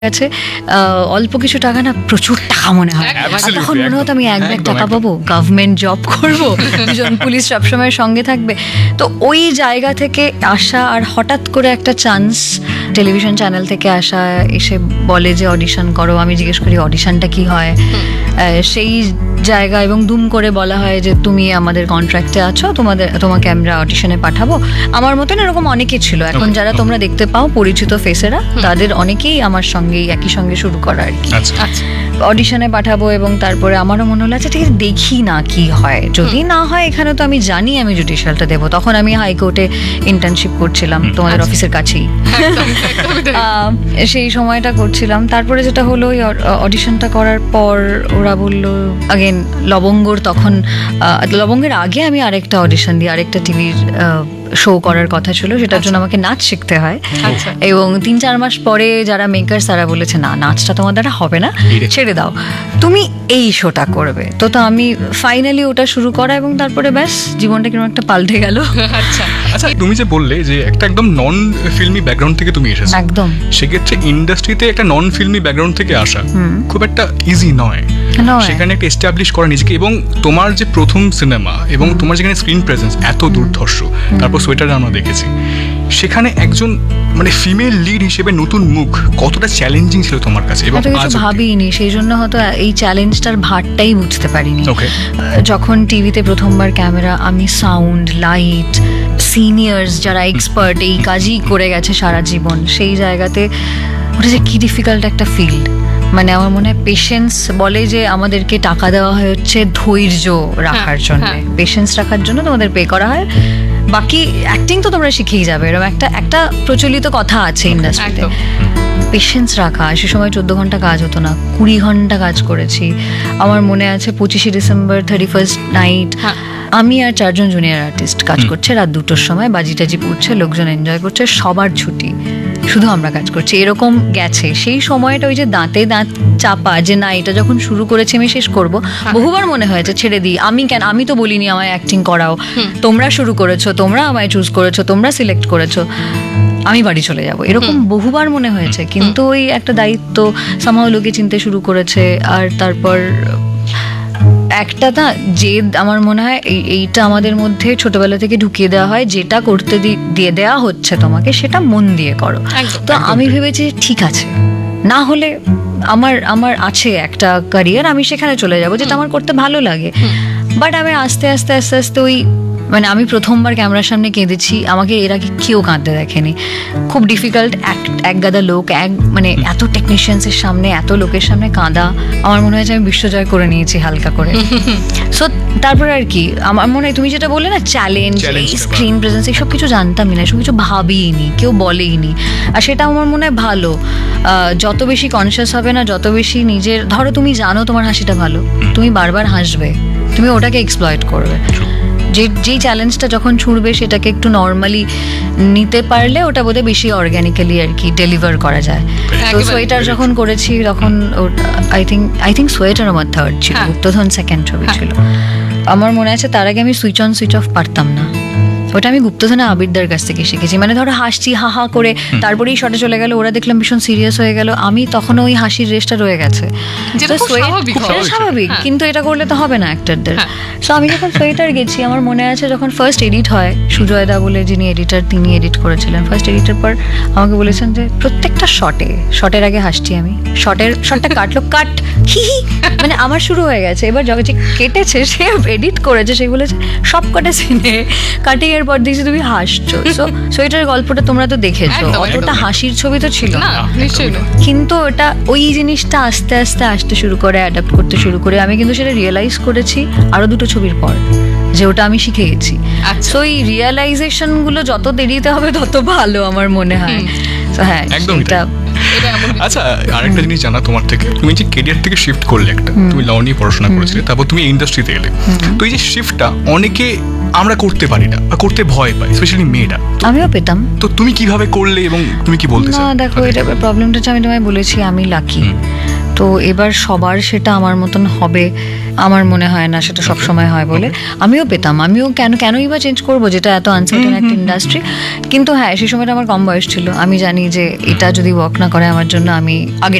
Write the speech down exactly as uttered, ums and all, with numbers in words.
কাছে অল্প কিছু টাকা না প্রচুর টাকা মনে হয়। তখন মনে হতো আমি এক ব্যাগ টাকা পাবো, গভর্নমেন্ট জব করবো, দুজন পুলিশ সবসময় সঙ্গে থাকবে। তো ওই জায়গা থেকে আসা, আর হঠাৎ করে একটা চান্স টেলিভিশন চ্যানেল থেকে আসা, এসে বলে যে অডিশন করো। আমি জিজ্ঞেস করি অডিশনটা কি হয়, সেই জায়গা এবং দুম করে বলা হয় যে তুমি আমাদের কন্ট্রাক্টে আছো, তোমাদের তোমাকে আমরা অডিশনে পাঠাবো। আমার মতন এরকম অনেকে ছিল, এখন যারা তোমরা দেখতে পাও পরিচিত ফেসেরা, তাদের অনেকেই আমার সঙ্গে একই সঙ্গে শুরু করা আর কি। অডিশনে পাঠাবো এবং তারপরে আমারও মনে হলো আচ্ছা ঠিক আছে দেখি না কি হয়, যদি না হয় এখানে তো আমি জানি আমি জুডিশিয়ালটা দেবো। তখন আমি হাইকোর্টে ইন্টার্নশিপ করছিলাম তোমাদের অফিসের কাছেই, সেই সময়টা করছিলাম। তারপরে যেটা হলো ওই অডিশনটা করার পর ওরা বললো আগেন লবঙ্গর, তখন লবঙ্গের আগে আমি আরেকটা অডিশন দিই, আরেকটা টিভির শো করার কথা ছিল, সেটার জন্য আমাকে নাচ শিখতে হয়। এবং তিন চার মাস পরে যারা মেকার্স তারা বলেছে না নাচটা তোমার দ্বারা হবে না, ছেড়ে দাও, তুমি এই শোটা করবে। তো তো আমি ফাইনালি ওটা শুরু করা এবং তারপরে ব্যাস জীবনটা কিরকম একটা পাল্টে গেল। আচ্ছা আচ্ছা, তুমি যে বললে যে একটা একদম নন ফিল্মি ব্যাকগ্রাউন্ড থেকে তুমি এসেছো, একদম সেক্ষেত্রে ইন্ডাস্ট্রিতে একটা নন ফিল্মি ব্যাকগ্রাউন্ড থেকে আসা খুব একটা ইজি নয়। সেখানে একটা এস্টাবলিশ করা নিজেকে, এবং তোমার যে প্রথম সিনেমা এবং তোমার যেখানে স্ক্রিন প্রেজেন্স এত দুর্ধর্ষ, তারপর সোয়েটার আমরা দেখেছি, সেখানে একজন মানে ফিমেল লিড হিসেবে নতুন মুখ কতটা চ্যালেঞ্জিং ছিল তোমার কাছে। এবং আজ ভাবিনি, সেই জন্য হয়তো এই চ্যালেঞ্জটার ভারটাই বুঝতে পারিনি। যখন টিভিতে প্রথমবার ক্যামেরা, আমি সাউন্ড, লাইট, সিনিয়র্স যারা এক্সপার্ট এই কাজই করে গেছে সারা জীবন, সেই জায়গাতে ওটা যে কি ডিফিকাল্ট একটা ফিল্ড। মানে আমার মনে হয় পেশেন্স বলে যে আমাদেরকে টাকা দেওয়া হয় হচ্ছে ধৈর্য রাখার জন্য, পেশেন্স রাখার জন্য তোমাদের পে করা হয়, বাকি অ্যাক্টিং তো তোমরা শিখেই যাবে, এরকম একটা একটা প্রচলিত কথা আছে ইন্ডাস্ট্রিতে। পেশেন্স রাখা, সে সময় চোদ্দ ঘন্টা কাজ হতো না, কুড়ি ঘন্টা কাজ করেছি। আমার মনে আছে পঁচিশে ডিসেম্বর থার্টি ফার্স্ট নাইট আমি আর চারজন জুনিয়র আর্টিস্ট কাজ করছে, রাত দুটোর সময় বাজি টাজি পড়ছে, লোকজন এনজয় করছে, সবার ছুটি, শুধু আমরা কাজ করছি, এরকম গেছে। সেই সময়টা ওই যে দাঁতে দাঁত চাপা যে না এটা যখন শুরু করেছি আমি শেষ করব, বহুবার মনে হয়েছে ছেড়ে দিই, আমি কেন, আমি তো বলিনি আমায় অ্যাক্টিং করাও, তোমরা শুরু করেছো, তোমরা আমায় চুজ করেছো, তোমরা সিলেক্ট করেছো, আমি বাড়ি চলে যাব, এরকম বহুবার মনে হয়েছে। কিন্তু ওই একটা দায়িত্ব সামহাও লোকে চিনতে শুরু করেছে। আর তারপর একটা না যে আমার মনে হয় এইটা আমাদের মধ্যে ছোটবেলা থেকে ঢুকিয়ে দেওয়া হয়, যেটা করতে দিয়ে দেওয়া হচ্ছে তোমাকে সেটা মন দিয়ে করো। তো আমি ভেবেছি ঠিক আছে, না হলে আমার আমার আছে একটা ক্যারিয়ার, আমি সেখানে চলে যাব যেটা আমার করতে ভালো লাগে। বাট আমি আস্তে আস্তে আস্তে আস্তে ওই মানে আমি প্রথমবার ক্যামেরার সামনে কেঁদেছি, আমাকে এর আগে কেউ কাঁদতে দেখেনি, খুব ডিফিকাল্ট, এক এক গাদা লোক, এক মানে এত টেকনিশিয়ানসের সামনে, এত লোকের সামনে কাঁদা, আমার মনে হয়েছে আমি বিশ্বজয় করে নিয়েছি হালকা করে। সো তারপর আর কি আমার মনে হয় তুমি যেটা বললে না চ্যালেঞ্জ, স্ক্রিন প্রেজেন্স, এইসব কিছু জানতামই না, এসব কিছু ভাবিনি, কেউ বলেইনি। আর সেটা আমার মনে হয় ভালো, যত বেশি কনসিয়াস হবে না, যত বেশি নিজের, ধরো তুমি জানো তোমার হাসিটা ভালো, তুমি বারবার হাসবে, তুমি ওটাকে এক্সপ্লয়েট করবে। যে যেই চ্যালেঞ্জটা যখন ছুড়বে সেটাকে একটু নর্মালি নিতে পারলে ওটা বোধহয় বেশি অর্গ্যানিক্যালি আর কি ডেলিভার করা যায়। তো সোয়েটার যখন করেছি তখন I think I think sweater আমার থার্ড ছিল, গুপ্তধন সেকেন্ড ছবি ছিল। আমার মনে আছে তার আগে আমি সুইচ অন সুইচ অফ পারতাম না, ওটা আমি গুপ্তধনে আবিরদার কাছ থেকে শিখেছি। মানে ধরো হাসছি হা হা করে, তারপরেই শটে চলে গেল, ওরা দেখলাম ভীষণ সিরিয়াস হয়ে গেল, আমি তখন ওই হাসির রেসটা রয়ে গেছে, স্বাভাবিক, কিন্তু এটা করলে তো হবে না অ্যাক্টরদের। সো আমি যখন সোয়েটার গেছি, আমার মনে আছে যখন ফার্স্ট এডিট হয়, সুজয় দা বলে যিনি এডিটার, তিনি এডিট করেছিলেন। ফার্স্ট এডিটের পর আমাকে বলেছেন যে প্রত্যেকটা শটে, শটের আগে হাসছি আমি, শটের শটটা কাটলো, কাট হি হি, মানে আমার শুরু হয়ে গেছে। এবার যখন যে কেটেছে, সে এডিট করেছে, সে বলেছে সব কটা সিনে কাটিং এর পর দেখছি তুমি হাসছো। সো সোয়েটার গল্পটা তোমরা তো দেখেছো, অতটা হাসির ছবি তো ছিল না, কিন্তু ওটা ওই জিনিসটা আস্তে আস্তে আসতে শুরু করে, অ্যাডাপ্ট করতে শুরু করে। আমি কিন্তু সেটা রিয়েলাইজ করেছি আরো দুটো ছবির পর, যে ওটা আমি শিখে গেছি। সো এই রিয়েলাইজেশন গুলো যত দেরিতে হবে তত ভালো আমার মনে হয়। হ্যাঁ একদম। আচ্ছা আরেকটা জিনিস জানা তোমার থেকে, তুমি যে কেরিয়ার থেকে শিফট করলে, একটা তুমি ল নিয়ে পড়াশোনা করেছিলে, তারপর তুমি ইন্ডাস্ট্রিতে এলে, তো এই যে শিফটটা অনেকে আমরা করতে পারি না বা করতে ভয় পাই, স্পেশালি মেয়েরা। আমিও পেতাম। তো তুমি কিভাবে করলে এবং তুমি কি বলতে চাও? না দেখো, এটা প্রবলেমটা আমি তোমায় বলেছি, আমি লাকি। তো এবার সবার সেটা আমার মতন হবে আমার মনে হয় না সেটা সব সময় হয় বলে। আমিও পেতাম, আমিও কেন কেনই বা চেঞ্জ করবো যেটা এত আনসার্টেন একটা ইন্ডাস্ট্রি। কিন্তু হ্যাঁ সেই সময়টা আমার কম বয়স ছিল, আমি জানি যে এটা যদি ওয়ার্ক না করে আমার জন্য আমি আগে